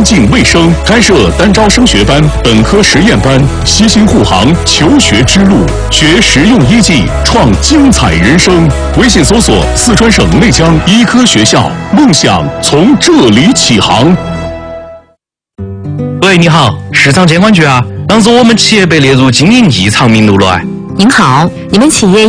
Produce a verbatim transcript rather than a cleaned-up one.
净卫生，开设单招升学班、本科实验班，悉心护航求学之路，学实用医技，创精彩人生。微信搜索四川省内江医科学校，梦想从这里起航。 喂，你好，市场监管局啊，当时我们企业被列入经营异常名录了。 您好，你们企业